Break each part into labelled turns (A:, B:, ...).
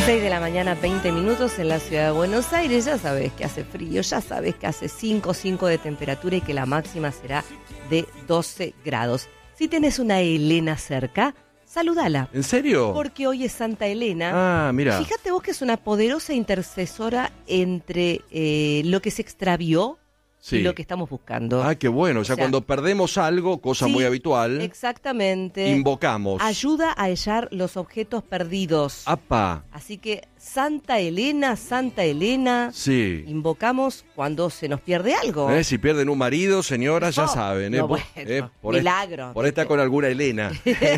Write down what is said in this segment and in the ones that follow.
A: 6 de la mañana, 20 minutos en la ciudad de Buenos Aires. Ya sabes que hace frío, ya sabes que hace 5 de temperatura y que la máxima será de 12 grados. Si tenés una Elena cerca, saludala.
B: ¿En serio?
A: Porque hoy es Santa Elena.
B: Ah, mira.
A: Fíjate vos que es una poderosa intercesora entre lo que se extravió y lo que estamos buscando.
B: Ah, qué bueno. O sea, cuando perdemos algo, cosa muy habitual,
A: exactamente,
B: invocamos.
A: Ayuda a hallar los objetos perdidos.
B: ¡Apa!
A: Así que Santa Elena,
B: sí,
A: invocamos cuando se nos pierde algo.
B: Si pierden un marido, señoras, ya saben.
A: No, bueno, milagro.
B: Por estar con alguna Elena.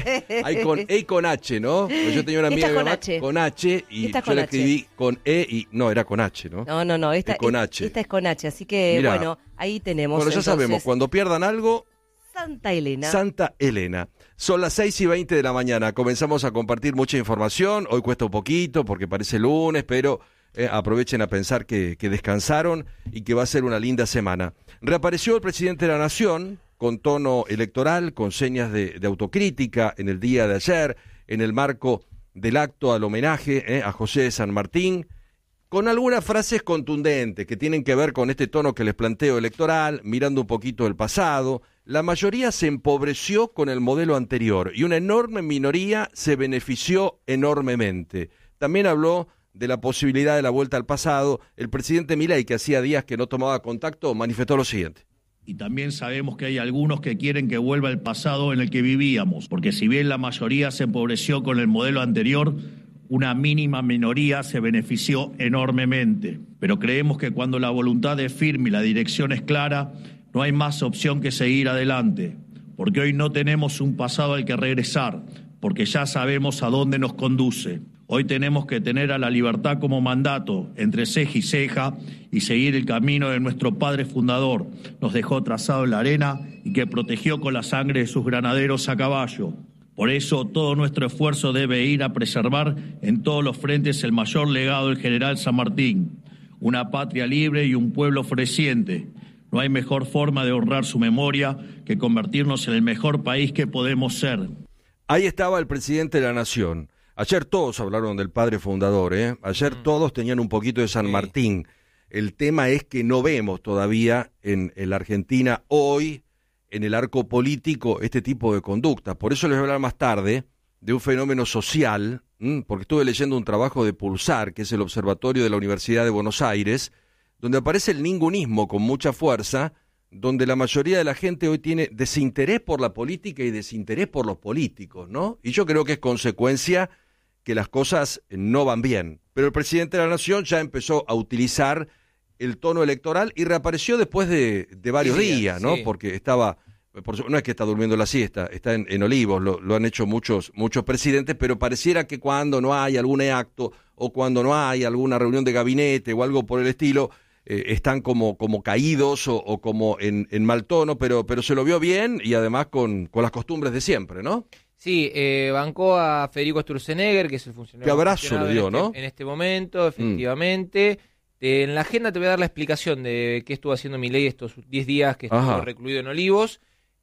B: Hay con E y con H, ¿no? Pues yo tenía una amiga con H y yo la escribí con E y no, era con H, ¿no?
A: No, esta es con H. Esta es con H, así que mirá, bueno, ahí tenemos.
B: Bueno, ya sabemos, cuando pierdan algo,
A: Santa Elena.
B: Santa Elena. Son las 6:20 de la mañana. Comenzamos a compartir mucha información. Hoy cuesta un poquito porque parece lunes, pero aprovechen a pensar que descansaron y que va a ser una linda semana. Reapareció el presidente de la Nación con tono electoral, con señas de autocrítica en el día de ayer, en el marco del acto al homenaje a José de San Martín, con algunas frases contundentes que tienen que ver con este tono que les planteo electoral, mirando un poquito el pasado. La mayoría se empobreció con el modelo anterior y una enorme minoría se benefició enormemente. También habló de la posibilidad de la vuelta al pasado. El presidente Milei, que hacía días que no tomaba contacto, manifestó lo siguiente.
C: Y también sabemos que hay algunos que quieren que vuelva el pasado en el que vivíamos, porque si bien la mayoría se empobreció con el modelo anterior, una mínima minoría se benefició enormemente. Pero creemos que cuando la voluntad es firme y la dirección es clara, no hay más opción que seguir adelante, porque hoy no tenemos un pasado al que regresar, porque ya sabemos a dónde nos conduce. Hoy tenemos que tener a la libertad como mandato, entre ceja y ceja, y seguir el camino de nuestro padre fundador. Nos dejó trazado en la arena y que protegió con la sangre de sus granaderos a caballo. Por eso todo nuestro esfuerzo debe ir a preservar en todos los frentes el mayor legado del general San Martín, una patria libre y un pueblo floreciente. No hay mejor forma de honrar su memoria que convertirnos en el mejor país que podemos ser.
B: Ahí estaba el presidente de la Nación. Ayer todos hablaron del padre fundador, Ayer todos tenían un poquito de San Martín. El tema es que no vemos todavía en la Argentina hoy, en el arco político, este tipo de conductas. Por eso les voy a hablar más tarde de un fenómeno social, porque estuve leyendo un trabajo de Pulsar, que es el observatorio de la Universidad de Buenos Aires, donde aparece el ningunismo con mucha fuerza, donde la mayoría de la gente hoy tiene desinterés por la política y desinterés por los políticos, ¿no? Y yo creo que es consecuencia que las cosas no van bien. Pero el presidente de la Nación ya empezó a utilizar el tono electoral y reapareció después de varios días, ¿no? Sí. Porque estaba, no es que está durmiendo la siesta, está en Olivos, lo han hecho muchos presidentes, pero pareciera que cuando no hay algún acto o cuando no hay alguna reunión de gabinete o algo por el estilo, están como caídos o como en mal tono, pero se lo vio bien y además con las costumbres de siempre, ¿no?
D: Sí, bancó a Federico Sturzenegger, que es el funcionario.
B: Qué abrazo le dio, ¿no?
D: En este momento, efectivamente. En la agenda te voy a dar la explicación de qué estuvo haciendo Milei estos 10 días que estuvo recluido en Olivos,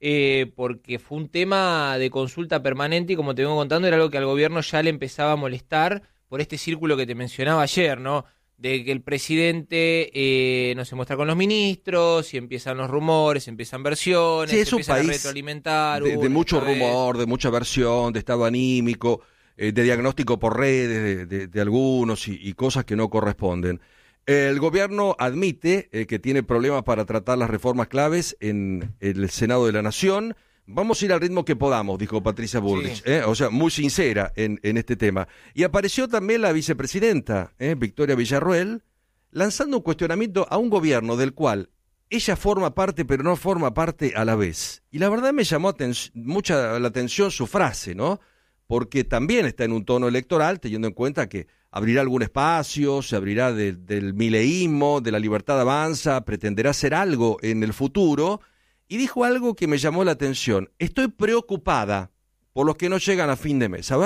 D: porque fue un tema de consulta permanente y como te vengo contando era algo que al gobierno ya le empezaba a molestar por este círculo que te mencionaba ayer, ¿no? De que el presidente no se muestra con los ministros y empiezan los rumores, empiezan versiones,
B: sí, es
D: se empiezan a retroalimentar.
B: De mucho rumor, de mucha versión, de estado anímico, de diagnóstico por redes de algunos y cosas que no corresponden. El gobierno admite que tiene problemas para tratar las reformas claves en el Senado de la Nación. Vamos a ir al ritmo que podamos, dijo Patricia Bullrich, sí. O sea, muy sincera en este tema. Y apareció también la vicepresidenta, Victoria Villarruel, lanzando un cuestionamiento a un gobierno del cual ella forma parte, pero no forma parte a la vez. Y la verdad me llamó mucha la atención su frase, ¿no? Porque también está en un tono electoral, teniendo en cuenta que abrirá algún espacio, se abrirá del mileísmo, de la libertad avanza, pretenderá hacer algo en el futuro. Y dijo algo que me llamó la atención. Estoy preocupada por los que no llegan a fin de mes. A ver.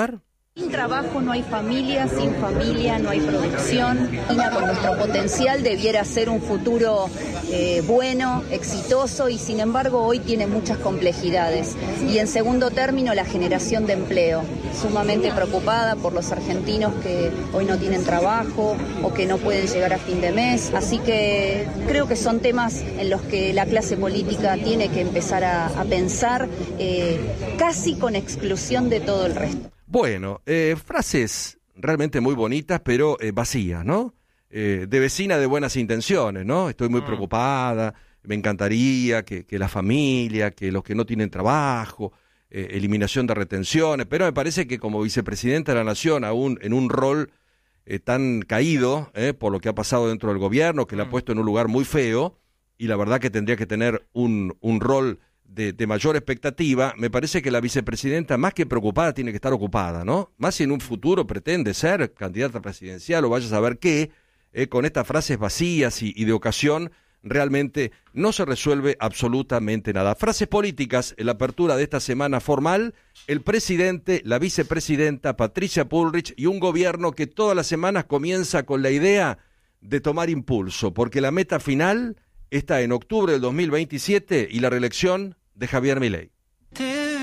E: Sin trabajo no hay familia, sin familia no hay producción. China, con nuestro potencial, debiera ser un futuro bueno, exitoso, y sin embargo hoy tiene muchas complejidades. Y en segundo término, la generación de empleo. Sumamente preocupada por los argentinos que hoy no tienen trabajo o que no pueden llegar a fin de mes. Así que creo que son temas en los que la clase política tiene que empezar a pensar, casi con exclusión de todo el resto.
B: Bueno, frases realmente muy bonitas, pero vacías, ¿no? De vecina de buenas intenciones, ¿no? Estoy muy preocupada, me encantaría que la familia, que los que no tienen trabajo, eliminación de retenciones, pero me parece que como vicepresidenta de la Nación, aún en un rol tan caído por lo que ha pasado dentro del gobierno, que la ha puesto en un lugar muy feo, y la verdad que tendría que tener un rol de mayor expectativa, me parece que la vicepresidenta, más que preocupada, tiene que estar ocupada, ¿no? Más si en un futuro pretende ser candidata presidencial o vaya a saber qué, con estas frases vacías y de ocasión, realmente no se resuelve absolutamente nada. Frases políticas en la apertura de esta semana formal, el presidente, la vicepresidenta Patricia Bullrich y un gobierno que todas las semanas comienza con la idea de tomar impulso, porque la meta final está en octubre del 2027 y la reelección de Javier Milei.